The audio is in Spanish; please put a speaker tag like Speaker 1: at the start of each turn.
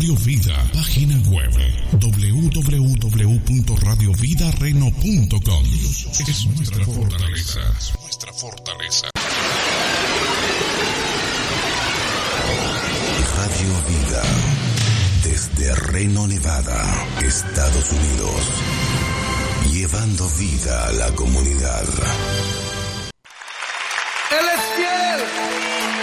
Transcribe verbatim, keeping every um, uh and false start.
Speaker 1: Radio Vida, página web doble u doble u doble u punto radio vida reno punto com. Es nuestra fortaleza, es nuestra fortaleza.
Speaker 2: Radio Vida, desde Reno, Nevada, Estados Unidos, llevando vida a la comunidad.
Speaker 3: Él es fiel.